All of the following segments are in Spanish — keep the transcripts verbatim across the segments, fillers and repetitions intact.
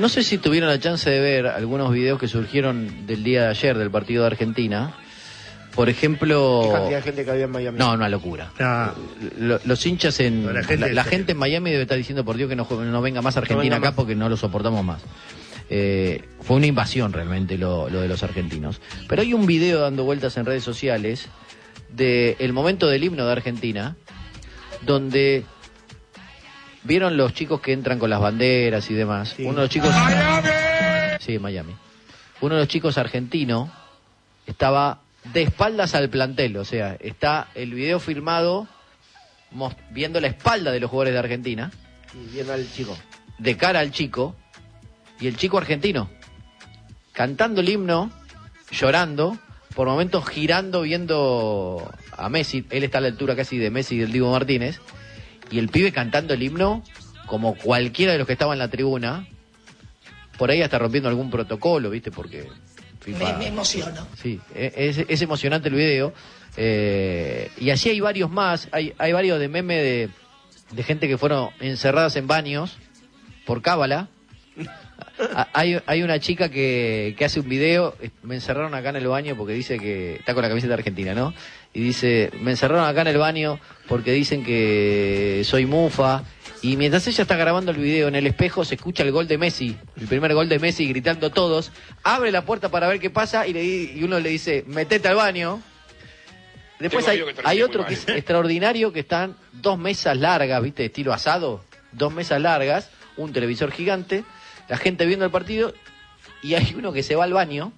No sé si tuvieron la chance de ver algunos videos que surgieron del día de ayer del partido de Argentina. Por ejemplo... ¿Qué cantidad de gente que había en Miami? No, una locura. Ah. Lo- Los hinchas en... La La gente- gente, la, la gente en Miami debe estar diciendo, por Dios, que no, jue- no venga más Argentina venga acá más. porque no lo soportamos más. Eh, fue una invasión realmente lo, lo de los argentinos. Pero hay un video dando vueltas en redes sociales de el momento del himno de Argentina, donde vieron los chicos que entran con las banderas y demás. Sí. Uno de los chicos... Sí, Miami. Uno de los chicos argentino estaba de espaldas al plantel, o sea, está el video filmado mos- viendo la espalda de los jugadores de Argentina, Y viendo al chico. de cara al chico, y el chico argentino, cantando el himno, llorando, por momentos girando, viendo a Messi, él está a la altura casi de Messi y del Diego Martínez, y el pibe cantando el himno como cualquiera de los que estaban en la tribuna, por ahí hasta rompiendo algún protocolo, ¿viste? Porque... Me, me emociono. Sí, es, es emocionante el video. Eh, y así hay varios más. Hay, hay varios de memes de, de gente que fueron encerradas en baños por cábala. A- Hay, hay una chica que, que hace un video. Me encerraron acá en el baño porque dice que... Está con la camiseta argentina, ¿no? Y dice, me encerraron acá en el baño porque dicen que soy mufa. Y mientras ella está grabando el video en el espejo, se escucha el gol de Messi, el primer gol de Messi, gritando todos. Abre la puerta para ver qué pasa y, le, di- y uno le dice, metete al baño. Después hay, hay otro que es extraordinario, que están dos mesas largas, ¿viste? Estilo asado. Dos mesas largas, un televisor gigante, la gente viendo el partido, y hay uno que se va al baño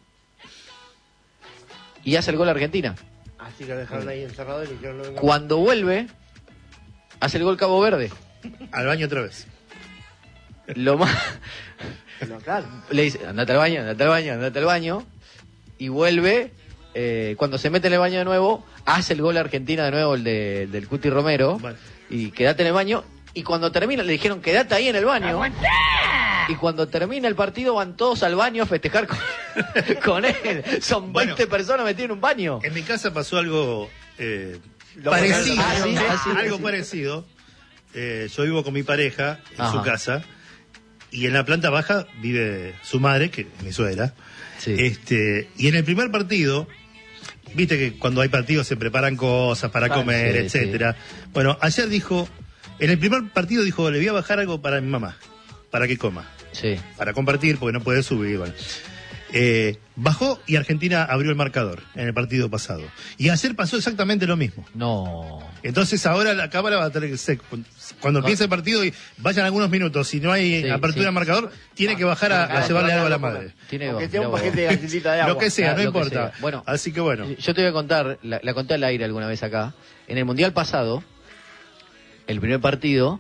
y hace el gol a Argentina. Así que lo dejaron ahí encerrado y le dijeron no venga más. Cuando vuelve, hace el gol Cabo Verde. Al baño otra vez. Lo más... No, claro. Le dice, andate al baño, andate al baño, andate al baño. Y vuelve, eh, cuando se mete en el baño de nuevo, hace el gol a Argentina de nuevo, el de, del Cuti Romero. Vale. Y quédate en el baño. Y cuando termina, le dijeron, quédate ahí en el baño. Y cuando termina el partido, van todos al baño a festejar con, con él. Son Bueno. veinte personas metidas en un baño. En mi casa pasó algo eh, Lo parecido. Ah, sí, ah, sí, algo sí. parecido. Eh, yo vivo con mi pareja en Ajá. su casa. Y en la planta baja vive su madre, que es mi suegra. Sí. Este, y en el primer partido, viste que cuando hay partidos se preparan cosas para Ah, comer, sí, etcétera. Bueno, ayer dijo, en el primer partido dijo, le voy a bajar algo para mi mamá, para que coma, Sí. para compartir, porque no puede subir. Bueno. Eh, bajó y Argentina abrió el marcador en el partido pasado. Y ayer pasó exactamente lo mismo. No. Entonces ahora la cámara va a tener que ser, cuando empiece el partido y vayan algunos minutos, si no hay Sí, apertura sí. de marcador, tiene que bajar a, a llevarle algo a la madre. Tiene Aunque vos, sea un mirá vos. paquete de galletita de agua. Lo que sea, Ah, no lo que importa. sea. Bueno, Así que bueno. Yo te voy a contar, la, la conté al aire alguna vez acá. En el Mundial pasado, el primer partido,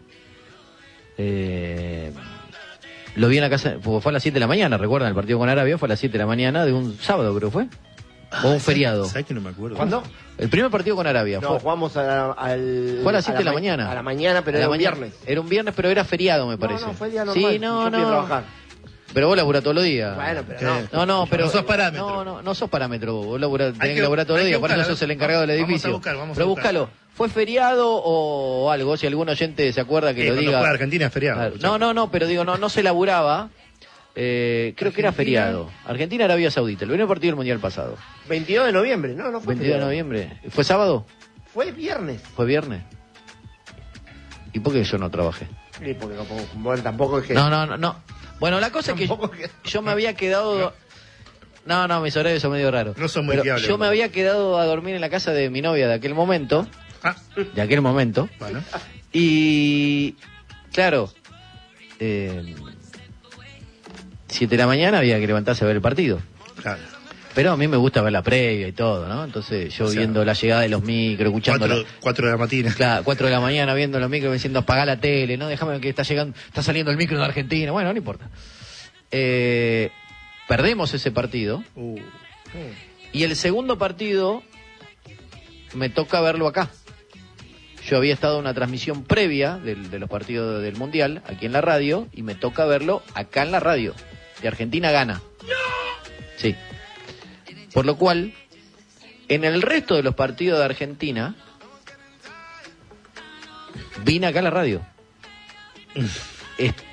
eh, lo vi en la casa, porque fue a las siete de la mañana, ¿recuerdan? El partido con Arabia fue a las siete de la mañana de un sábado, creo que fue. O un feriado. ¿Sabes que no me acuerdo? ¿Cuándo? El primer partido con Arabia No, fue, jugamos a la, al... fue a las siete de la ma- mañana. A la mañana, pero A la era un mañana. viernes. Era un viernes, pero era feriado, me parece. No, no, fue día normal. Sí, no, Yo fui a no. trabajar. Pero vos laburás todos los días. Bueno, pero ¿Qué? no. No, no, pero... No sos parámetro. No, no, no sos parámetro. Vos laburás, Hay tenés que, que- laburar todos los hay que días, por eso buscar, sos el a ver. encargado del Vamos a edificio. buscar, vamos a pero buscar. búscalo. ¿Fue feriado o algo? Si algún oyente se acuerda que Eh, lo cuando diga. juega Argentina es feriado. Claro. No, no, no, pero digo, no, no se laburaba. Eh, creo que era Argentina. feriado. Argentina, Arabia Saudita. El primer partido del Mundial pasado. veintidós de noviembre, no, no fue veintidós de feriado. noviembre. ¿Fue sábado? Fue viernes. ¿Fue viernes? ¿Y por qué yo no trabajé? Sí, porque no, puedo- bueno, tampoco es que... No, no, no, no. Bueno, la cosa es que yo, Tampoco que- yo me había quedado... No, no, mis horarios son medio raros. No son muy Pero fiables, yo me ¿no? había quedado a dormir en la casa de mi novia de aquel momento. Ah, De aquel momento. bueno. Y... Claro. Eh, siete de la mañana había que levantarse a ver el partido. Claro. Pero a mí me gusta ver la previa y todo, ¿no? Entonces yo O sea, viendo la llegada de los micros, escuchando... Cuatro, cuatro de la mañana. Claro, cuatro de la mañana viendo los micros diciendo apagá la tele, no, déjame que está llegando, está saliendo el micro de Argentina, bueno, no importa. Eh, perdemos ese partido Uh, y el segundo partido me toca verlo acá. Yo había estado en una transmisión previa del- de los partidos del Mundial, aquí en la radio, y me toca verlo acá en la radio. Y Argentina gana. Sí. Por lo cual, en el resto de los partidos de Argentina, vine acá a la radio. Es-